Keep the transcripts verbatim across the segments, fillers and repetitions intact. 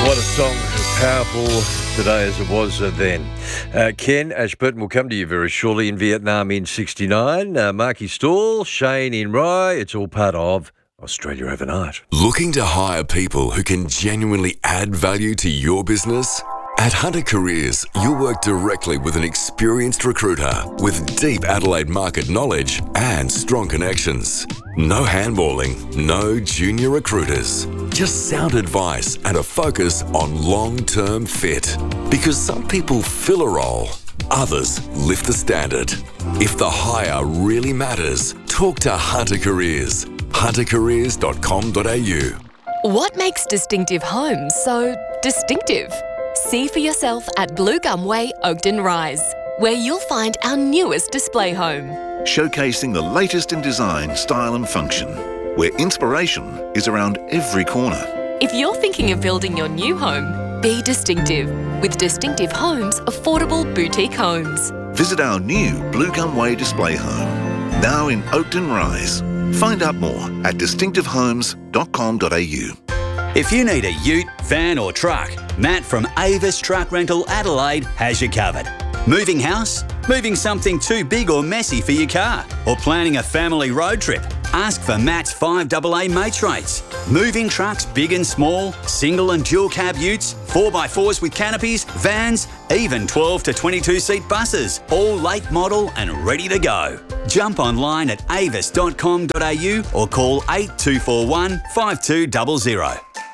What a song, as powerful today as it was uh, then. Uh, Ken Ashburton will come to you very shortly in Vietnam in sixty-nine. Uh, Marky Stall, Shane in Rye. It's all part of Australia Overnight. Looking to hire people who can genuinely add value to your business? At Hunter Careers, you'll work directly with an experienced recruiter with deep Adelaide market knowledge and strong connections. No handballing, no junior recruiters. Just sound advice and a focus on long-term fit. Because some people fill a role, others lift the standard. If the hire really matters, talk to Hunter Careers. hunter careers dot com dot a u. What makes Distinctive Homes so distinctive? See for yourself at Blue Gum Way, Oakden Rise, where you'll find our newest display home. Showcasing the latest in design, style and function, where inspiration is around every corner. If you're thinking of building your new home, be distinctive with Distinctive Homes Affordable Boutique Homes. Visit our new Blue Gum Way display home, now in Oakden Rise. Find out more at distinctive homes dot com dot a u. If you need a ute, van or truck, Matt from Avis Truck Rental Adelaide has you covered. Moving house? Moving something too big or messy for your car? Or planning a family road trip? Ask for Matt's five double A mates rates. Moving trucks big and small, single and dual cab utes, four by fours with canopies, vans, even twelve to twenty-two seat buses, all late model and ready to go. Jump online at avis dot com dot a u or call eight two four one, five two zero zero.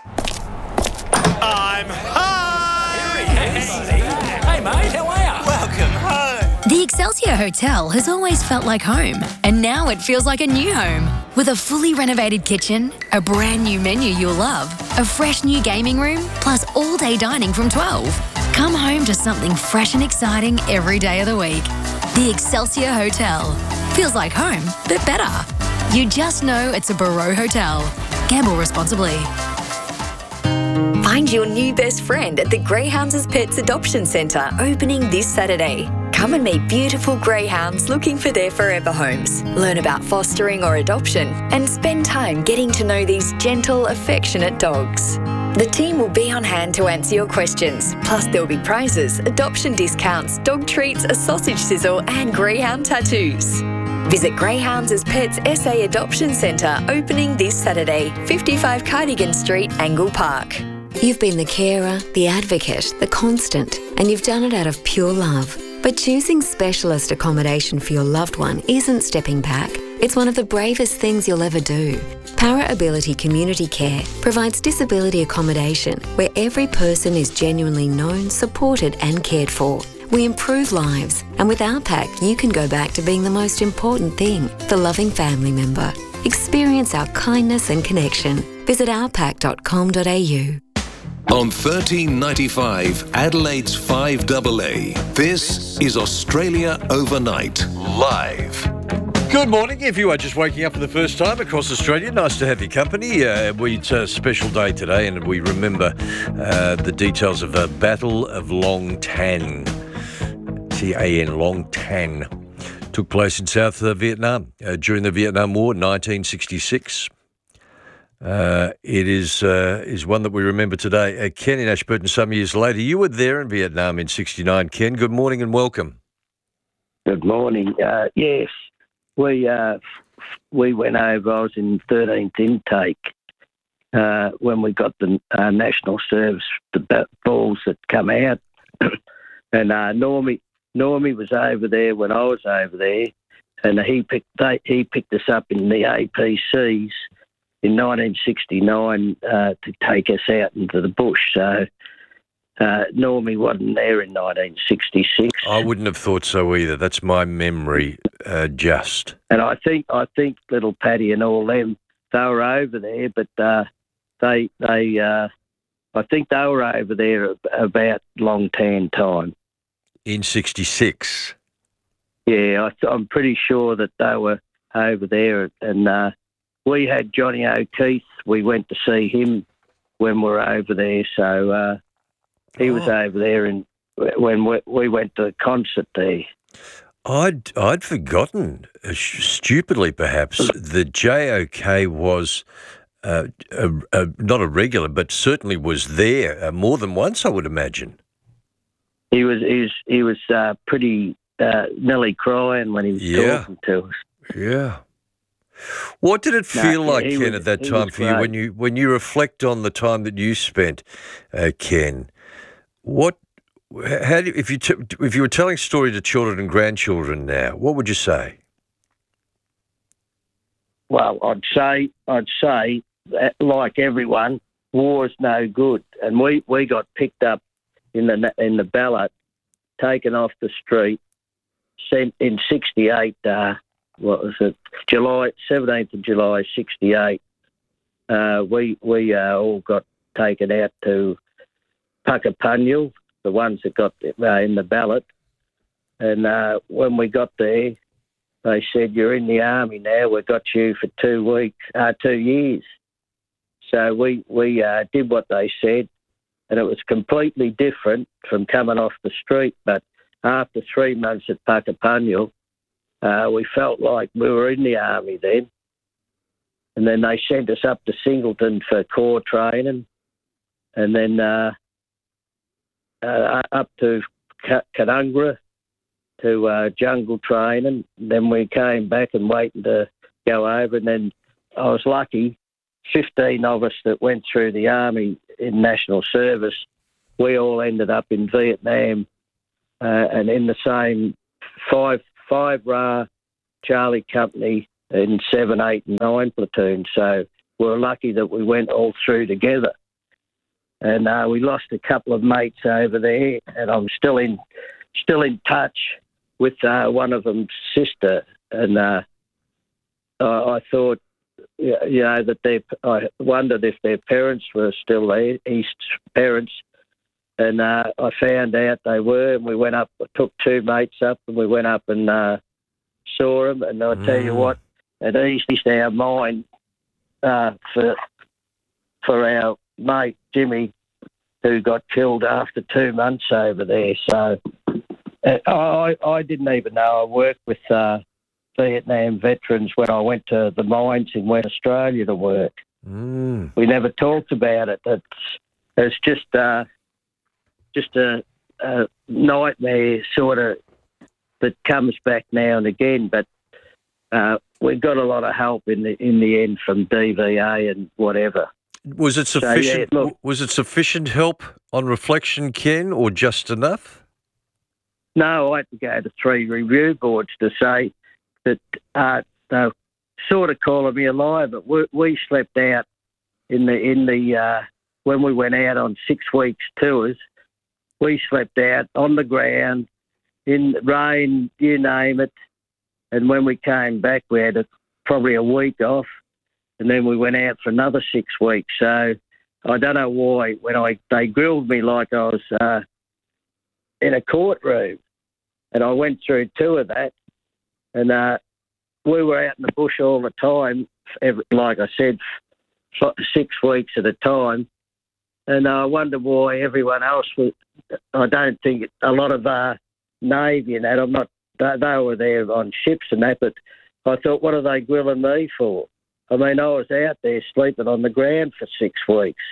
I'm home! Hey, mate, how are you? Welcome home. The Excelsior Hotel has always felt like home, and now it feels like a new home. With a fully renovated kitchen, a brand new menu you'll love, a fresh new gaming room, plus all-day dining from twelve. Come home to something fresh and exciting every day of the week. The Excelsior Hotel. Feels like home, but better. You just know it's a Barreau Hotel. Gamble responsibly. Find your new best friend at the Greyhounds Pets Adoption Centre, opening this Saturday. Come and meet beautiful greyhounds looking for their forever homes. Learn about fostering or adoption and spend time getting to know these gentle, affectionate dogs. The team will be on hand to answer your questions. Plus there'll be prizes, adoption discounts, dog treats, a sausage sizzle and greyhound tattoos. Visit Greyhounds Pets S A Adoption Centre, opening this Saturday, fifty-five Cardigan Street, Angle Park. You've been the carer, the advocate, the constant, and you've done it out of pure love. But choosing specialist accommodation for your loved one isn't stepping back. It's one of the bravest things you'll ever do. Para Ability Community Care provides disability accommodation where every person is genuinely known, supported and cared for. We improve lives, and with our pack, you can go back to being the most important thing, the loving family member. Experience our kindness and connection. Visit our pack dot com dot a u. On thirteen ninety-five, Adelaide's five double A, this is Australia Overnight, live. Good morning. If you are just waking up for the first time across Australia, nice to have your company. Uh, we, it's a special day today, and we remember uh, the details of the Battle of Long Tan. T A N, Long Tan. Took place in South uh, Vietnam uh, during the Vietnam War, nineteen sixty-six. Uh, it is uh, is one that we remember today. Uh, Ken in Ashburton, some years later. You were there in Vietnam in sixty-nine, Ken. Good morning and welcome. Good morning. Uh, yes, we uh, we went over. I was in thirteenth intake uh, when we got the uh, National Service, the balls that come out. and uh, Normie, Normie was over there when I was over there, and he picked they, he picked us up in the A P Cs in nineteen sixty-nine uh, to take us out into the bush. So uh, Normie wasn't there in nineteen sixty-six. I wouldn't have thought so either. That's my memory, uh, just. And I think I think little Paddy and all them, they were over there, but uh, they they uh, I think they were over there about Long Tan time. In sixty-six? Yeah, I, I'm pretty sure that they were over there, and uh, we had Johnny O'Keefe. We went to see him when we were over there, so uh, he oh. was over there in, when we, we went to the concert there. I'd I'd forgotten, uh, stupidly perhaps, that J O K was uh, a, a, not a regular, but certainly was there uh, more than once, I would imagine. He was he was, he was uh, pretty uh, nearly crying when he was Yeah. talking to us. Yeah. What did it feel No, like, he Ken, was- at that he time was for you great. when you when you reflect on the time that you spent, uh, Ken? What, how do you, if you t- if you were telling story to children and grandchildren now, what would you say? Well, I'd say I'd say that, like everyone, war's no good, and we, we got picked up in the in the ballot, taken off the street, sent in sixty-eight. Uh, what was it? July seventeenth of July sixty-eight. Uh, we we uh, all got taken out to Puckapunyal, the ones that got uh, in the ballot, and uh, when we got there, they said, "You're in the army now. We've got you for two weeks, uh, two years." So we we uh, did what they said, and it was completely different from coming off the street. But after three months at Puckapunyal, uh, we felt like we were in the army then. And then they sent us up to Singleton for corps training, and then uh, uh, up to Canungra to uh, jungle training. Then we came back and waiting to go over. And then I was lucky, fifteen of us that went through the army in national service, we all ended up in Vietnam uh, and in the same five five R A R Charlie Company in seven, eight, and nine platoon. So we were lucky that we went all through together. And uh, we lost a couple of mates over there, and I'm still in still in touch with uh, one of them's sister. And uh, I, I thought, you know, that they, I wondered if their parents were still there, East's parents. And uh, I found out they were, and we went up, I took two mates up, and we went up and uh, saw them. And I'll tell you what, it eased our mind uh, for for our mate Jimmy, who got killed after two months over there. So uh, I I didn't even know I worked with uh, Vietnam veterans when I went to the mines in West Australia to work. Mm. We never talked about it. It's it's just uh, just a, a nightmare sort of that comes back now and again. But uh, we got a lot of help in the in the end from D V A and whatever. Was it sufficient? So, yeah, look, was it sufficient help on reflection, Ken, or just enough? no, I had to go to three review boards to say that uh, they're sort of calling me a liar, but we, we slept out in the in the uh, when we went out on six weeks tours. We slept out on the ground in rain, you name it. And when we came back, we had a, probably a week off, and then we went out for another six weeks. So I don't know why when I they grilled me like I was uh, in a courtroom, and I went through two of that, and uh, we were out in the bush all the time, every, like I said, f- six weeks at a time. And I wonder why everyone else was. I don't think a lot of uh, Navy and that. I'm not. They, they were there on ships and that, but I thought, what are they grilling me for? I mean, I was out there sleeping on the ground for six weeks.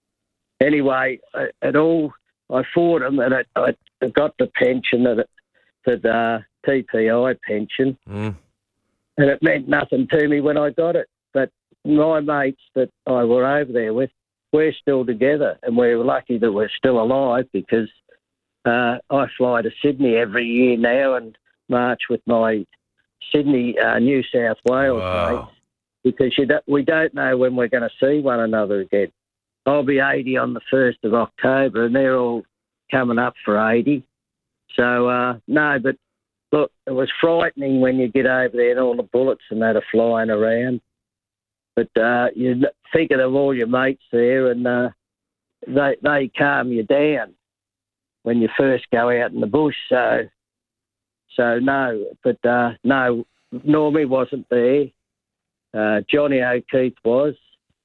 Anyway, it all I fought them, and it, I got the pension that that uh, T P I pension, Mm. and it meant nothing to me when I got it. But my mates that I were over there with, we're still together, and we're lucky that we're still alive because uh, I fly to Sydney every year now and march with my Sydney, uh, New South Wales Wow. mates because you don't, we don't know when we're going to see one another again. I'll be eighty on the first of October, and they're all coming up for eighty. So, uh, no, but look, it was frightening when you get over there and all the bullets and that are flying around. But uh, you think of all your mates there, and uh, they they calm you down when you first go out in the bush. So, so no, but uh, no, Normie wasn't there. Uh, Johnny O'Keefe was,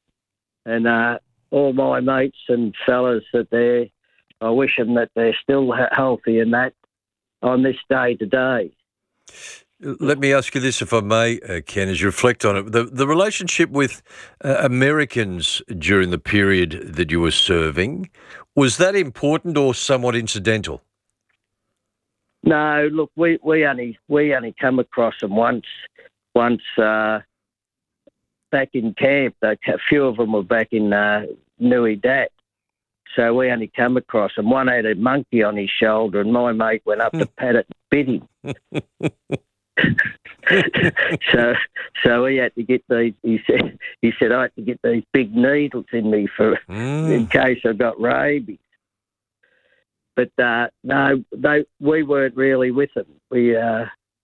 and uh, all my mates and fellas that there, I wish them that they're still he- healthy and that on this day today. Let me ask you this, if I may, uh, Ken, as you reflect on it. The, the relationship with uh, Americans during the period that you were serving, was that important or somewhat incidental? No, look, we, we only we only come across them once, once uh, back in camp. A few of them were back in uh, Nui Dat. So we only come across them. One had a monkey on his shoulder, and my mate went up to pat it and bit him. so, so he had to get these. He said, "He said I had to get these big needles in me for Mm. in case I got rabies." But uh, no, they we weren't really with them. We uh,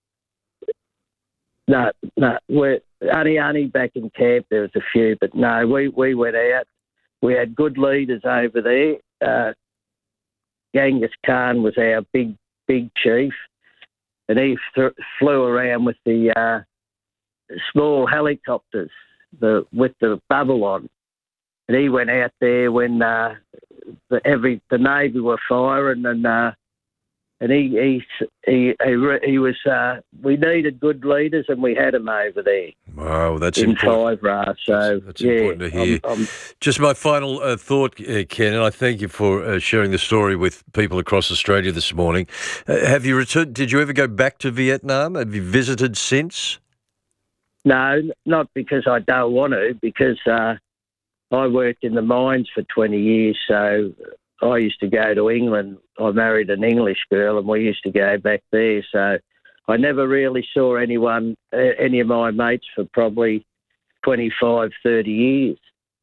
no, no, we're only only back in camp. There was a few, but no, we we went out. We had good leaders over there. Uh, Genghis Khan was our big big chief. And he th- flew around with the uh, small helicopters, the with the bubble on. And he went out there when uh, the every the Navy were firing, and uh, and he he he he, he was. Uh, we needed good leaders, and we had them over there. Wow, that's in important. Five Ra. So That's yeah, important to hear. I'm, I'm, Just my final uh, thought, uh, Ken, and I thank you for uh, sharing the story with people across Australia this morning. Uh, have you returned? Did you ever go back to Vietnam? Have you visited since? no, not because I don't want to, because uh, I worked in the mines for twenty years, so I used to go to England. I married an English girl, and we used to go back there. So I never really saw anyone, uh, any of my mates, for probably twenty-five, thirty years.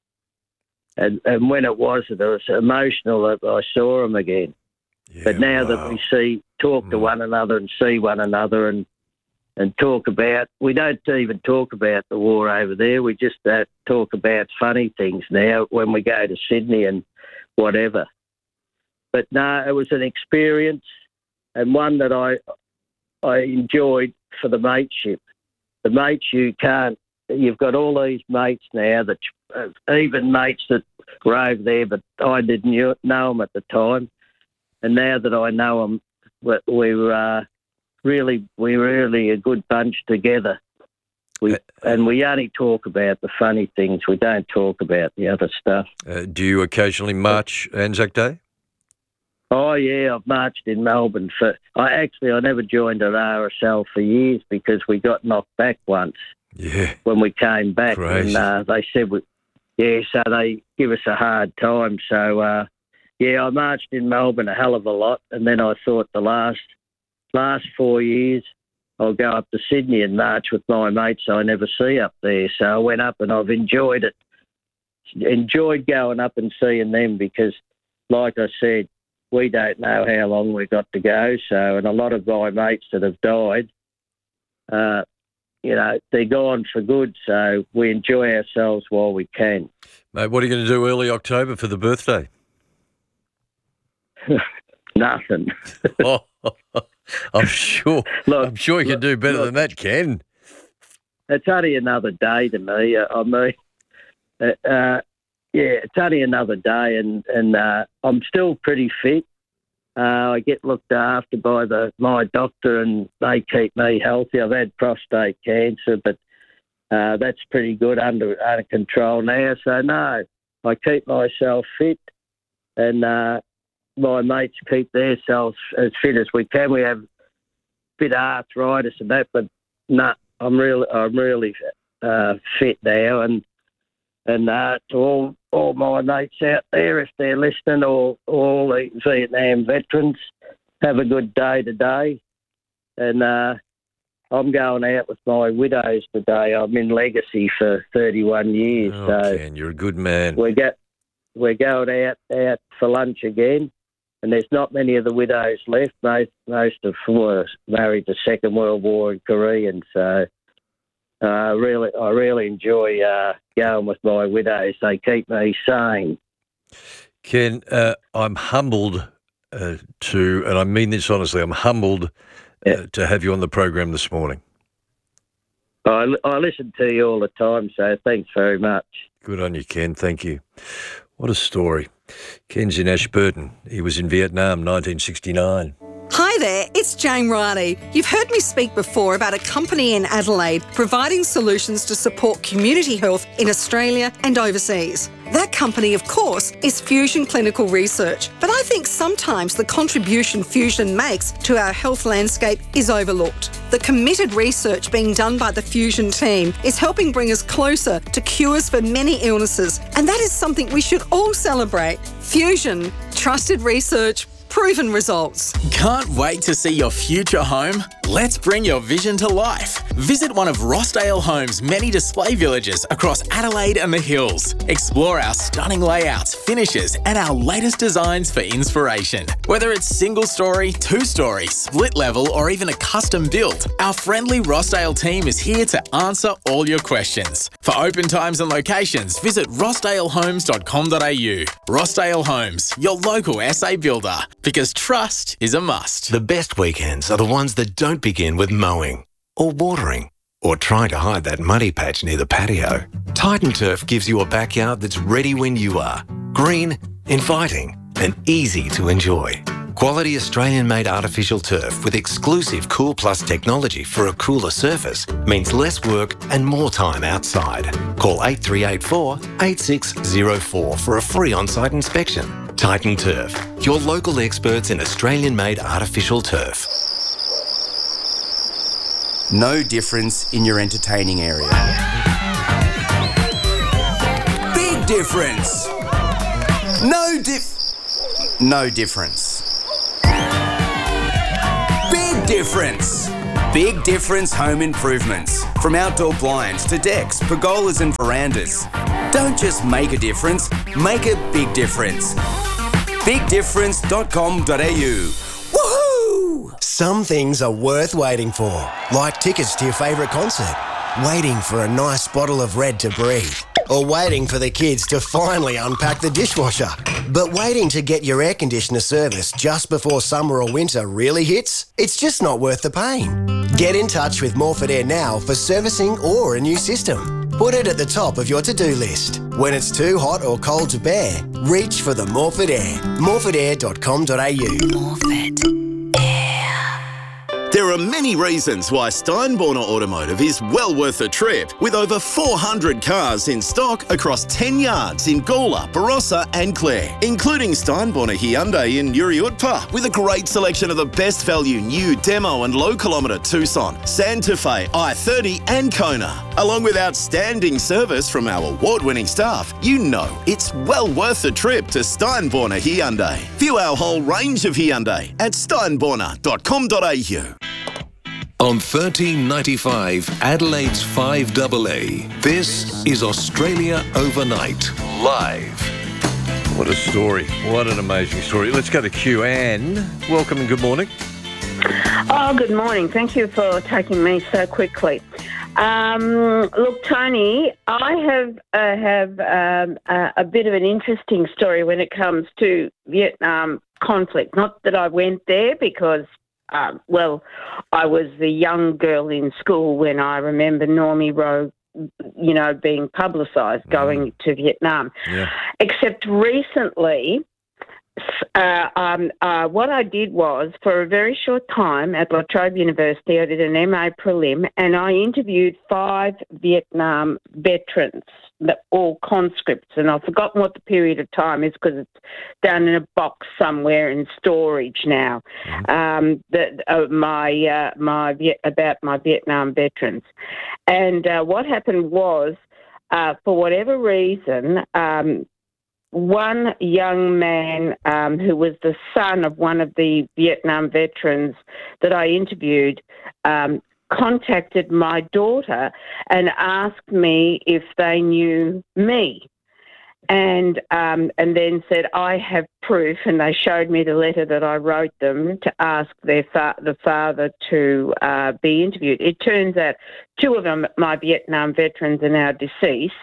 And, and when it was, it was emotional that I saw them again. Yeah, but now wow. that we see, talk to Mm. one another and see one another and and talk about, we don't even talk about the war over there. We just uh, talk about funny things now when we go to Sydney and whatever. But no, it was an experience, and one that I I enjoyed for the mateship. The mates you can't, you've got all these mates now that, uh, even mates that were over there, but I didn't knew, know them at the time. And now that I know them, we, we were uh, really, we were really a good bunch together. We, and we only talk about the funny things. We don't talk about the other stuff. Uh, do you occasionally march Anzac Day? Oh yeah, I've marched in Melbourne for. I actually I never joined an R S L for years because we got knocked back once. Yeah. When we came back, Crazy. and uh, they said we, yeah, so they give us a hard time. So uh, yeah, I marched in Melbourne a hell of a lot, and then I thought the last last four years I'll go up to Sydney and march with my mates I never see up there. So I went up and I've enjoyed it. Enjoyed going up and seeing them because, like I said, we don't know how long we've got to go. So, and a lot of my mates that have died, uh, you know, they're gone for good. So we enjoy ourselves while we can. Mate, what are you going to do early October for the birthday? Nothing. oh, I'm sure. Look, I'm sure you can do better look, than that, Ken. It's only another day to me. I mean, uh, uh, yeah, it's only another day, and and uh, I'm still pretty fit. Uh, I get looked after by the my doctor, and they keep me healthy. I've had prostate cancer, but uh, that's pretty good under under control now. So no, I keep myself fit, and uh, my mates keep themselves as fit as we can. We have a bit of arthritis and that, but no, I'm really I'm really uh, fit now, and and uh, to all. all my mates out there, if they're listening, or all the Vietnam veterans, have a good day today. And uh, I'm going out with my widows today. I'm in Legacy for thirty-one years. Oh, so Ken, you're a good man. we get, we're going out, out for lunch again. And there's not many of the widows left. Most, most of them were married to Second World War and Korean. So Uh, really, I really enjoy uh, going with my widows. They keep me sane. Ken, uh, I'm humbled uh, to, and I mean this honestly, I'm humbled uh, Yeah. to have you on the program this morning. I, I listen to you all the time, so thanks very much. Good on you, Ken. Thank you. What a story. Ken's in Ashburton. He was in Vietnam, nineteen sixty-nine. Hi there, it's Jane Riley. You've heard me speak before about a company in Adelaide providing solutions to support community health in Australia and overseas. That company, of course, is Fusion Clinical Research. But I think sometimes the contribution Fusion makes to our health landscape is overlooked. The committed research being done by the Fusion team is helping bring us closer to cures for many illnesses, and that is something we should all celebrate. Fusion, trusted research, proven results. Can't wait to see your future home? Let's bring your vision to life. Visit one of Rossdale Homes' many display villages across Adelaide and the Hills. Explore our stunning layouts, finishes, and our latest designs for inspiration. Whether it's single story, two story, split level, or even a custom build, our friendly Rossdale team is here to answer all your questions. For open times and locations, visit rossdale homes dot com dot a u. Rossdale Homes, your local S A builder. Because trust is a must. The best weekends are the ones that don't begin with mowing or watering or trying to hide that muddy patch near the patio. Titan Turf gives you a backyard that's ready when you are. Green, inviting, and easy to enjoy. Quality Australian-made artificial turf with exclusive Cool Plus technology for a cooler surface means less work and more time outside. Call eight three eight four, eight six zero four for a free on-site inspection. Titan Turf, your local experts in Australian-made artificial turf. No difference in your entertaining area. Big difference. No dif... No difference. Big difference. Big Difference Home Improvements. From outdoor blinds to decks, pergolas and verandas. Don't just make a difference, make a big difference. big difference dot com dot a u. Woohoo! Some things are worth waiting for, like tickets to your favourite concert, waiting for a nice bottle of Red to breathe, or waiting for the kids to finally unpack the dishwasher. But waiting to get your air conditioner serviced just before summer or winter really hits? It's just not worth the pain. Get in touch with Morford Air now for servicing or a new system. Put it at the top of your to-do list. When it's too hot or cold to bear, reach for the Morford Air. morford air dot com dot a u. Morford. There are many reasons why Steinborner Automotive is well worth a trip, with over four hundred cars in stock across ten yards in Gawler, Barossa and Clare, including Steinborner Hyundai in Uriutpa, with a great selection of the best value new demo and low kilometre Tucson, Santa Fe, I thirty and Kona. Along with outstanding service from our award-winning staff, you know it's well worth a trip to Steinborner Hyundai. View our whole range of Hyundai at steinborner dot com dot a u. On thirteen ninety-five, Adelaide's five A A, this is Australia Overnight, live. What a story. What an amazing story. Let's go to Q. Anne. Welcome and good morning. Oh, good morning. Thank you for taking me so quickly. Um, look, Tony, I have uh, have um, uh, a bit of an interesting story when it comes to Vietnam conflict. Not that I went there because, uh, well, I was a young girl in school when I remember Normie Rowe, you know, being publicised going to Vietnam. Yeah. Except recently, uh, um, uh, what I did was, for a very short time at La Trobe University, I did an M A prelim and I interviewed five Vietnam veterans, all conscripts, and I've forgotten what the period of time is because it's down in a box somewhere in storage now. Mm-hmm. Um, the, uh, my uh, my about my Vietnam veterans, and uh, what happened was, uh, for whatever reason, um, one young man um, who was the son of one of the Vietnam veterans that I interviewed um, contacted my daughter and asked me if they knew me, and um, and then said, I have proof, and they showed me the letter that I wrote them to ask their fa- the father to uh, be interviewed. It turns out two of them, my Vietnam veterans, are now deceased,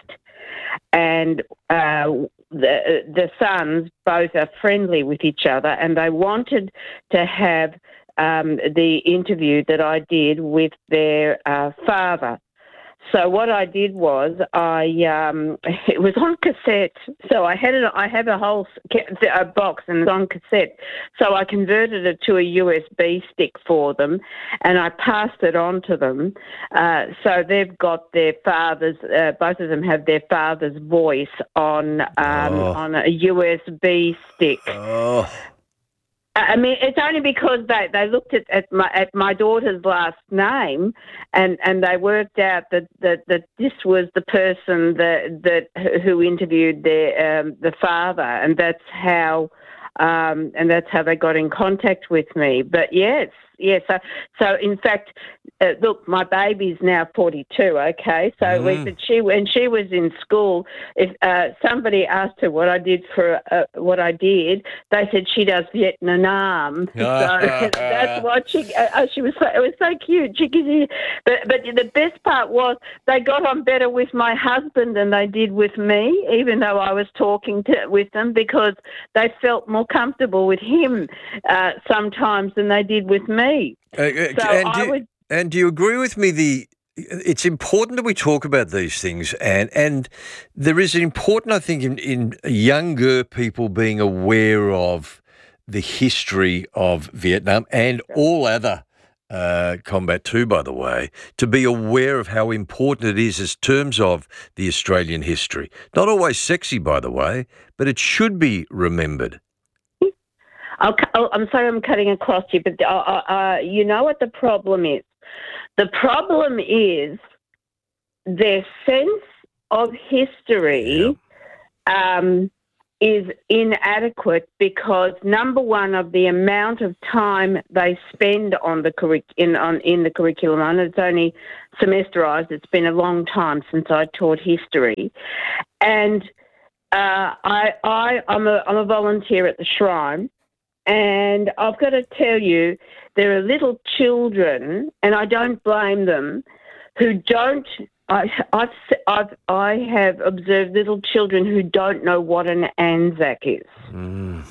and uh, the the sons both are friendly with each other, and they wanted to have Um, the interview that I did with their uh, father. So what I did was I um, it was on cassette. So I had it. I have a whole a box and it's on cassette. So I converted it to a U S B stick for them, and I passed it on to them. Uh, so they've got their father's. Uh, both of them have their father's voice on um, Oh. on a U S B stick. Oh. I mean, it's only because they, they looked at, at my at my daughter's last name, and, and they worked out that, that, that this was the person that that who interviewed their um, the father, and that's how um, and that's how they got in contact with me. But yes, yes. So, so in fact, uh, look, my baby's now forty-two. Okay, so Mm. we, but she when she was in school, if uh, somebody asked her what I did for uh, what I did, they said she does Vietnam. So that's what she. Uh, she was. So, it was so cute. She could, but but the best part was they got on better with my husband than they did with me, even though I was talking to with them, because they felt more comfortable with him uh, sometimes than they did with me. Uh, uh, So and, I do, would. and do you agree with me? The it's important that we talk about these things, and and there is an important, I think, in, in younger people being aware of the history of Vietnam and all other uh, combat too, by the way, to be aware of how important it is as terms of the Australian history. Not always sexy, by the way, but it should be remembered. I'll, cu- oh, I'm sorry I'm cutting across you, but uh, uh, uh, you know what the problem is? The problem is their sense of history um, is inadequate because, number one, of the amount of time they spend on the curric- in, on, in the curriculum. And it's only semesterised. It's been a long time since I taught history. And uh, I, I, I'm, a, I'm a volunteer at the Shrine. And I've got to tell you, there are little children, and I don't blame them, who don't. I, I've, I've, I have observed little children who don't know what an Anzac is. Mm.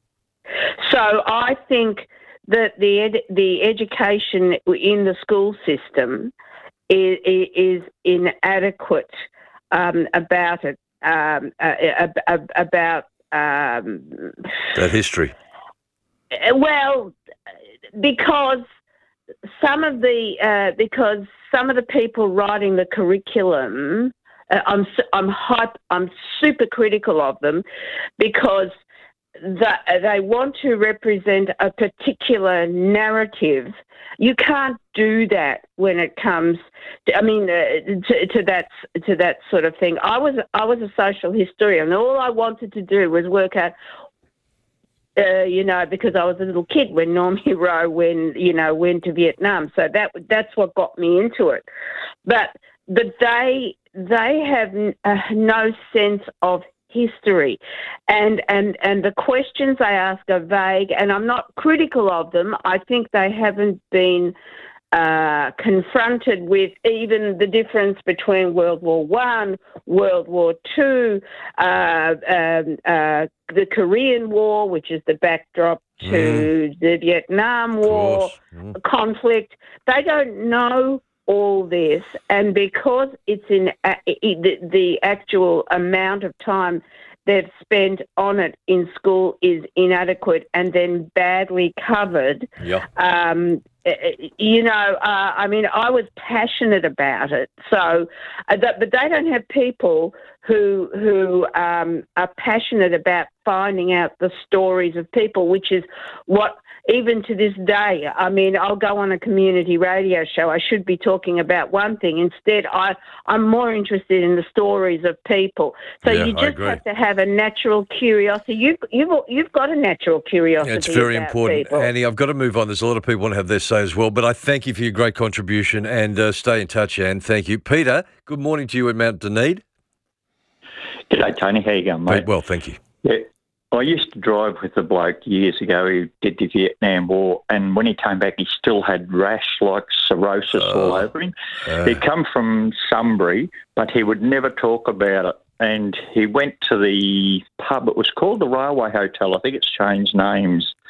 So I think that the ed, the education in the school system is, is inadequate um, about it. Um, uh, about um, That history. Well, because some of the uh, because some of the people writing the curriculum, uh, I'm I'm hype, I'm super critical of them because that they want to represent a particular narrative. You can't do that when it comes to, I mean, uh, to, to that to that sort of thing. I was I was a social historian, and all I wanted to do was work out. Uh, you know, because I was a little kid when Norm Hero when you know went to Vietnam, so that that's what got me into it. But but they they have uh, no sense of history, and and and the questions they ask are vague. And I'm not critical of them. I think they haven't been uh, confronted with even the difference between World War One, World War Two, uh, um, uh, the Korean War, which is the backdrop to mm. the Vietnam War mm. conflict. They don't know all this, and because it's in uh, the, the actual amount of time they've spent on it in school is inadequate and then badly covered. Yeah. Um, you know, uh, I mean, I was passionate about it. So, uh, that, but they don't have people who who um, are passionate about finding out the stories of people, which is what. Even to this day, I mean, I'll go on a community radio show. I should be talking about one thing. Instead, I, I'm more interested in the stories of people. So yeah, you just have to have a natural curiosity. You've, you've, you've got a natural curiosity. Yeah, it's very about important. people. Annie, I've got to move on. There's a lot of people want to have their say as well. But I thank you for your great contribution and uh, stay in touch, Anne. Thank you. Peter, good morning to you at Mount Dunedin. G'day, Tony. How you going, mate? Well, thank you. Yeah. I used to drive with a bloke years ago who did the Vietnam War, and when he came back, he still had rash like cirrhosis uh, all over him. Uh, He'd come from Sunbury, but he would never talk about it. And he went to the pub. It was called the Railway Hotel. I think it's changed names.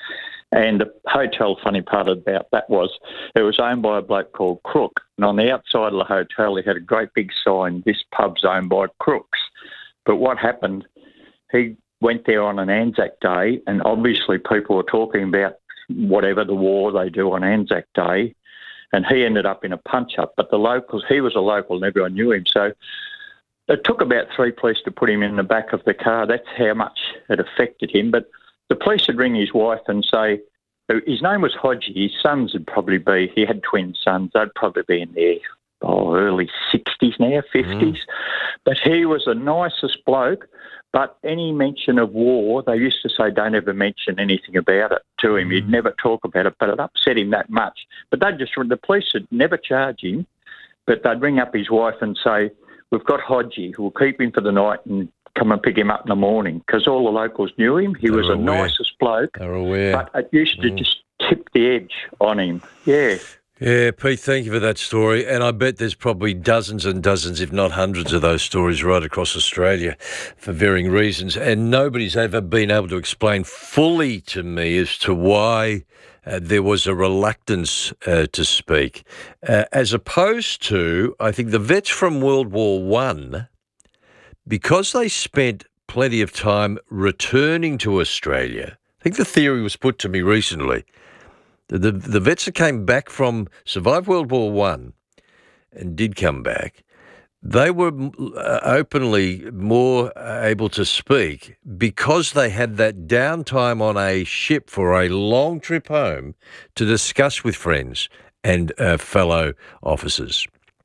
And the hotel, funny part about that was it was owned by a bloke called Crook. And on the outside of the hotel, he had a great big sign, this pub's owned by Crooks. But what happened, he went there on an Anzac Day, and obviously people were talking about whatever the war they do on Anzac Day, and he ended up in a punch-up. But the locals, he was a local and everyone knew him, so it took about three police to put him in the back of the car. That's how much it affected him. But the police would ring his wife and say, his name was Hodgie, his sons would probably be, he had twin sons, they'd probably be in their oh, early sixties now, fifties. Mm. But he was the nicest bloke, but any mention of war, they used to say don't ever mention anything about it to him. Mm. He'd never talk about it, but it upset him that much. But they'd just, the police would never charge him, but they'd ring up his wife and say, we've got Hodgie, we'll keep him for the night and come and pick him up in the morning, because all the locals knew him. He They was were the aware. nicest bloke. They're aware. But it used to Mm. just tip the edge on him. Yeah. Yeah, Pete, thank you for that story. And I bet there's probably dozens and dozens, if not hundreds of those stories right across Australia for varying reasons. And nobody's ever been able to explain fully to me as to why uh, there was a reluctance uh, to speak. Uh, as opposed to, I think the vets from World War One, because they spent plenty of time returning to Australia, I think the theory was put to me recently, the the vets that came back from, survived World War One and did come back, they were uh, openly more able to speak because they had that downtime on a ship for a long trip home to discuss with friends and uh, fellow officers.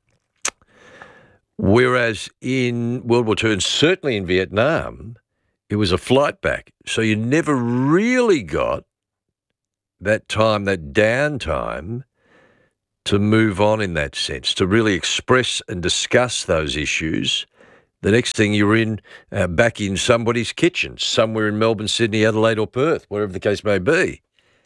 Whereas in World War Two, and certainly in Vietnam, it was a flight back. So you never really got that time, that downtime, to move on in that sense, to really express and discuss those issues. The next thing you're in, uh, back in somebody's kitchen, somewhere in Melbourne, Sydney, Adelaide or Perth, wherever the case may be.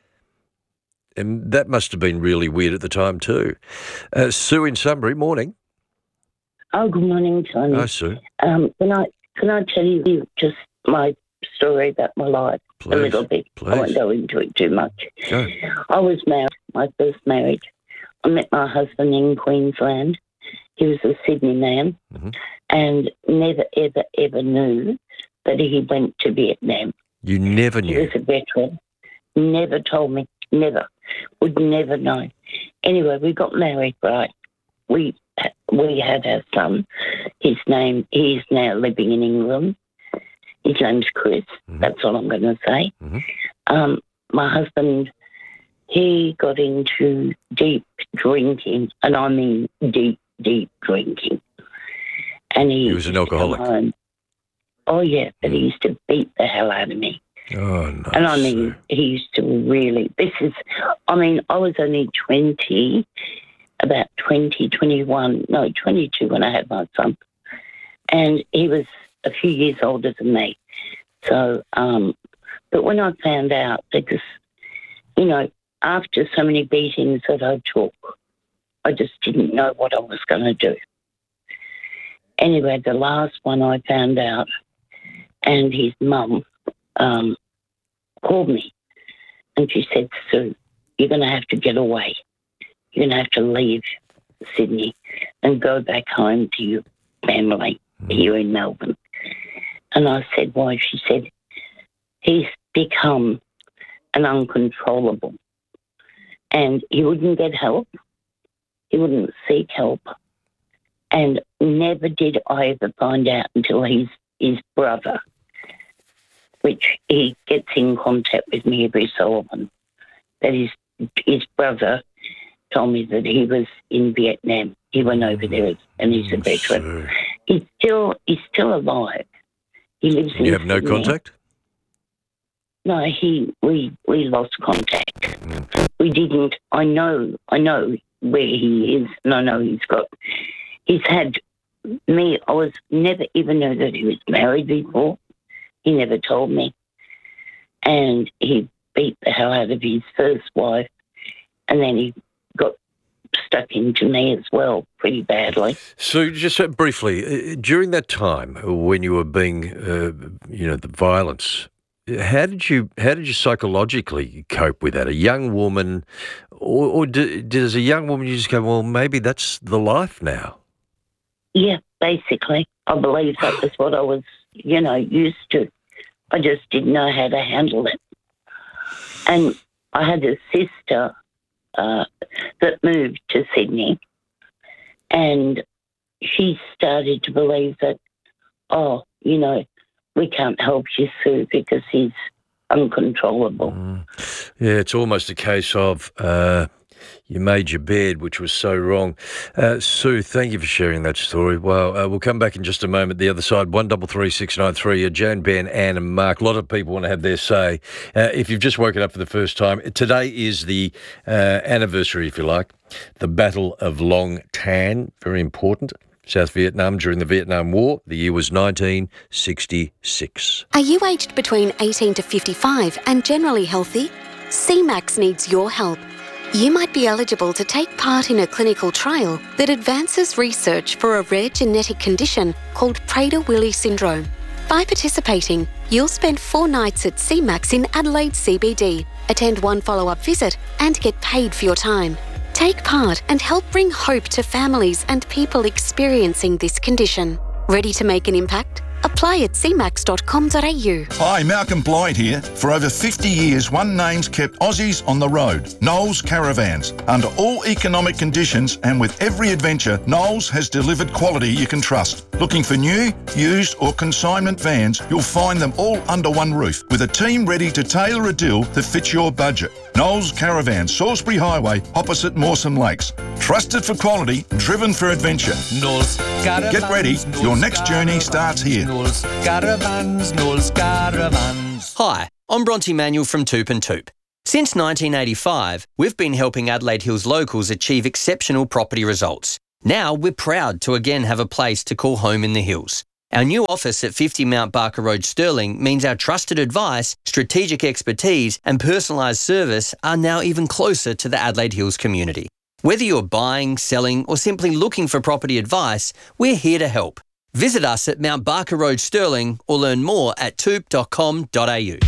And that must have been really weird at the time too. Uh, Sue in Sunbury, morning. Oh, good morning, Tony. Hi, Sue. Um, can I can I tell you just my story about my life Please, a little bit? please. I won't go into it too much. Go. I was married, my first marriage. I met my husband in Queensland. He was a Sydney man, mm-hmm. and never, ever, ever knew that he went to Vietnam. You never He knew. was a veteran. Never told me. Never. Would never know. Anyway, we got married, right? We we had our son. His name, he's now living in England. His name's Chris. Mm-hmm. That's all I'm going to say. Mm-hmm. Um, my husband, he got into deep drinking, and I mean deep, deep drinking. And he, He was an alcoholic. home. Oh, yeah, but he used to beat the hell out of me. Oh, no. And I mean, he used to really, this is, I mean, I was only twenty, about twenty, twenty-one, no, twenty-two when I had my son. And he was a few years older than me. So, um, but when I found out, because, you know, after so many beatings that I took, I just didn't know what I was going to do. Anyway, the last one I found out, and his mum um, called me, and she said, Sue, you're going to have to get away. You're going to have to leave Sydney and go back home to your family here in Melbourne. And I said, why? She said, he's become an uncontrollable. And he wouldn't get help. He wouldn't seek help. And never did I ever find out until his, his brother, which he gets in contact with me every so often, that his, his brother told me that he was in Vietnam. He went over there and he's a veteran. He's still he's still alive. He lives in You have no Sydney. contact? No, he we we lost contact. We didn't. I know I know where he is, and I know he's got. He's had me. I was never even knew that he was married before. He never told me, and he beat the hell out of his first wife, and then he got stuck into me as well, pretty badly. So just uh, briefly, uh, during that time when you were being, uh, you know, the violence, how did you how did you psychologically cope with that? A young woman, or, or do, does a young woman you just go, well, maybe that's the life now? Yeah, basically. I believe that was what I was, you know, used to. I just didn't know how to handle it. And I had a sister uh, that moved to Sydney, and she started to believe that, oh, you know, we can't help you, Sue, because he's uncontrollable. Mm. Yeah, it's almost a case of uh, you made your bed, which was so wrong. Uh, Sue, thank you for sharing that story. Well, uh, we'll come back in just a moment. The other side, one double three six nine three. Uh, Jan, Ben, Anne and Mark. A lot of people want to have their say. Uh, if you've just woken up for the first time, today is the uh, anniversary, if you like, the Battle of Long Tan. Very important. South Vietnam during the Vietnam War. The year was nineteen sixty-six. Are you aged between eighteen to fifty-five and generally healthy? C MAX needs your help. You might be eligible to take part in a clinical trial that advances research for a rare genetic condition called Prader-Willi syndrome. By participating, you'll spend four nights at C MAX in Adelaide C B D, attend one follow-up visit and get paid for your time. Take part and help bring hope to families and people experiencing this condition. Ready to make an impact? Apply at c max dot com dot a u. Hi, Malcolm Blyde here. For over fifty years, one name's kept Aussies on the road, Knowles Caravans. Under all economic conditions and with every adventure, Knowles has delivered quality you can trust. Looking for new, used or consignment vans, you'll find them all under one roof, with a team ready to tailor a deal that fits your budget. Knowles Caravans, Salisbury Highway, opposite Mawson Lakes. Trusted for quality, driven for adventure. Knowles Caravans. Get ready, your next journey starts here. Knowles Caravans, Knowles Caravans. Hi, I'm Bronte Manuel from Toop and Toop. Since nineteen eighty-five, we've been helping Adelaide Hills locals achieve exceptional property results. Now we're proud to again have a place to call home in the hills. Our new office at fifty Mount Barker Road, Stirling, means our trusted advice, strategic expertise and personalised service are now even closer to the Adelaide Hills community. Whether you're buying, selling or simply looking for property advice, we're here to help. Visit us at Mount Barker Road, Stirling or learn more at toop dot com dot a u.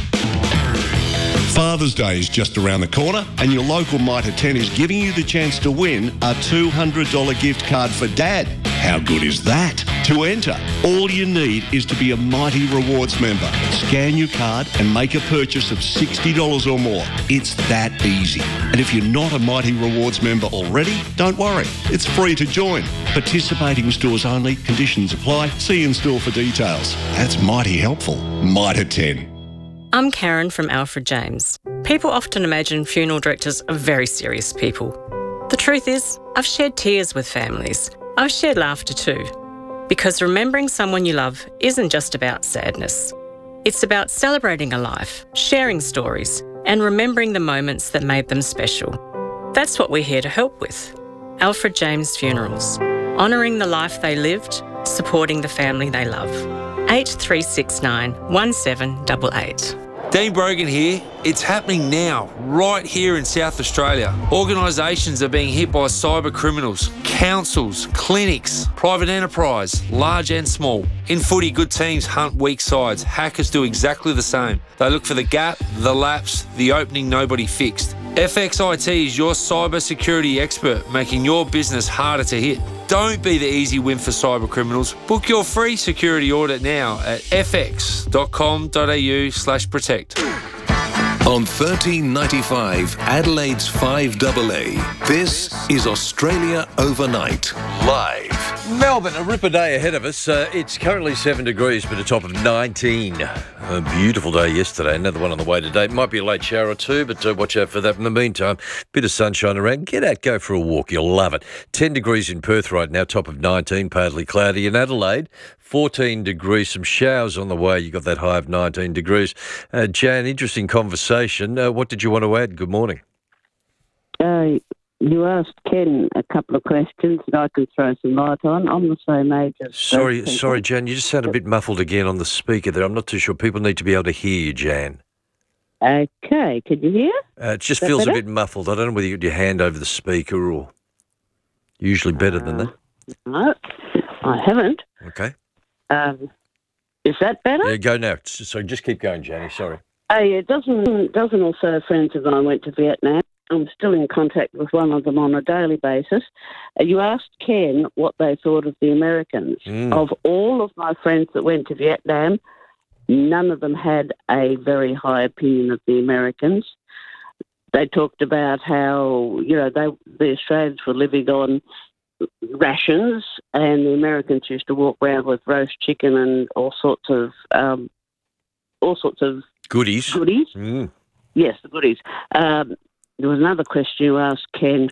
Father's Day is just around the corner and your local Mitre ten is giving you the chance to win a two hundred dollars gift card for Dad. How good is that? To enter, all you need is to be a Mighty Rewards member. Scan your card and make a purchase of sixty dollars or more. It's that easy. And if you're not a Mighty Rewards member already, don't worry. It's free to join. Participating stores only. Conditions apply. See in store for details. That's mighty helpful. Mitre ten. I'm Karen from Alfred James. People often imagine funeral directors are very serious people. The truth is, I've shared tears with families. I've shared laughter too. Because remembering someone you love isn't just about sadness. It's about celebrating a life, sharing stories, and remembering the moments that made them special. That's what we're here to help with. Alfred James Funerals. Honouring the life they lived, supporting the family they love. eight three six nine, one seven eight eight. Dean Brogan here. It's happening now, right here in South Australia. Organisations are being hit by cyber criminals, councils, clinics, private enterprise, large and small. In footy, good teams hunt weak sides. Hackers do exactly the same. They look for the gap, the lapse, the opening nobody fixed. F X I T is your cyber security expert, making your business harder to hit. Don't be the easy win for cyber criminals. Book your free security audit now at f x dot com dot a u slash protect. On thirteen ninety-five, Adelaide's five A A, this is Australia Overnight, live. Melbourne, a ripper day ahead of us. Uh, it's currently seven degrees, but a top of nineteen. A beautiful day yesterday. Another one on the way today. Might be a late shower or two, but uh, watch out for that. In the meantime, bit of sunshine around. Get out, go for a walk. You'll love it. ten degrees in Perth right now, top of nineteen, partly cloudy. In Adelaide, fourteen degrees, some showers on the way. You got that high of nineteen degrees. Uh, Jan, interesting conversation. Uh, what did you want to add? Good morning. Uh, you asked Ken a couple of questions that I can throw some light on. I'm the same age as Sorry, those people. sorry, Jan. You just sound a bit muffled again on the speaker there. I'm not too sure. People need to be able to hear you, Jan. Okay, can you hear? Uh, it just That feels better? a bit muffled. I don't know whether you got your hand over the speaker or usually better than that. No, I haven't. Okay. Um, is that better? Yeah, go now. So just keep going, Janie. Sorry. Hey, a dozen, dozen or so friends of mine went to Vietnam. I'm still in contact with one of them on a daily basis. Uh, You asked Ken what they thought of the Americans. Mm. Of all of my friends that went to Vietnam, none of them had a very high opinion of the Americans. They talked about how, you know, they the Australians were living on rations and the Americans used to walk around with roast chicken and all sorts of um, all sorts of Goodies. goodies. Mm. Yes, the goodies. Um, there was another question you asked, Ken.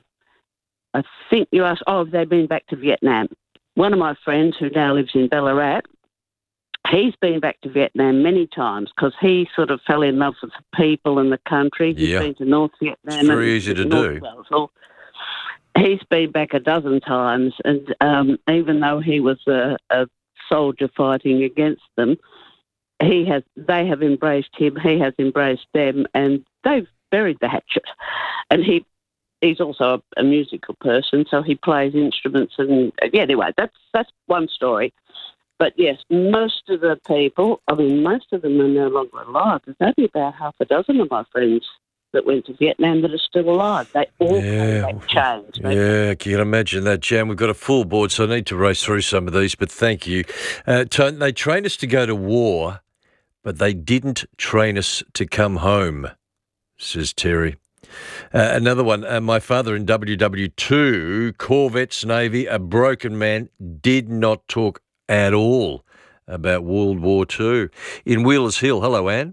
I think you asked, oh, have they been back to Vietnam? One of my friends who now lives in Ballarat, he's been back to Vietnam many times because he sort of fell in love with the people and the country. He's Yeah. been to North Vietnam. It's very and easy to North do. Wales. Well, he's been back a dozen times, and um, even though he was a, a soldier fighting against them, he has. They have embraced him. He has embraced them, and they've buried the hatchet. And he, he's also a, a musical person, so he plays instruments. And yeah, anyway, that's that's one story. But yes, most of the people, I mean, most of them are no longer alive. There's only about half a dozen of my friends that went to Vietnam that are still alive. They all Yeah. came back changed. They- Yeah, can you imagine that, Jan? We've got a full board, so I need to race through some of these, but thank you. Uh, Tone, they trained us to go to war, but they didn't train us to come home, says Terry. Uh, another one, uh, my father in W W two, Corvettes Navy, a broken man, did not talk at all about World War Two. In Wheelers Hill, hello, Anne.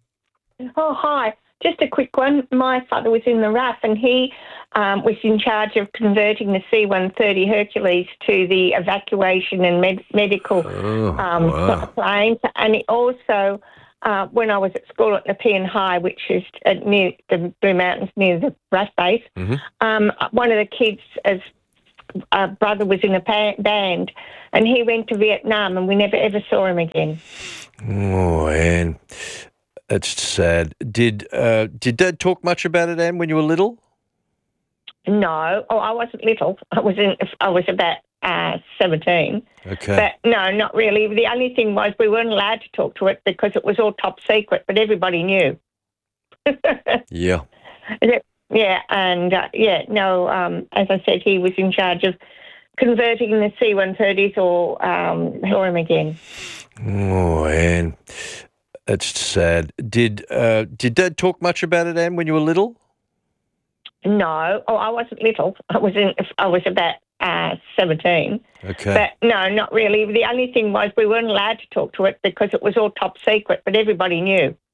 Oh, hi. Just a quick one. My father was in the R A F and he um, was in charge of converting the C one thirty Hercules to the evacuation and med- medical Oh, um, wow. planes. And he also, uh, when I was at school at Nepean High, which is at near the Blue Mountains near the R A F base, Mm-hmm. um, one of the kids' as uh, brother was in a pa- band and he went to Vietnam and we never ever saw him again. Oh, Anne, that's sad. Did uh, did Dad talk much about it, Anne, when you were little? No, oh, I wasn't little. I was in. I was about uh, seventeen. Okay. But no, not really. The only thing was we weren't allowed to talk to it because it was all top secret, but everybody knew. Yeah. Yeah, and uh, yeah, no. Um, as I said, he was in charge of converting the C one thirties or um, saw him again. Oh, Anne, that's sad. Did uh, did Dad talk much about it, Anne, when you were little? No, oh, I wasn't little. I was in. I was about uh, seventeen. Okay. But no, not really. The only thing was we weren't allowed to talk to it because it was all top secret, but everybody knew.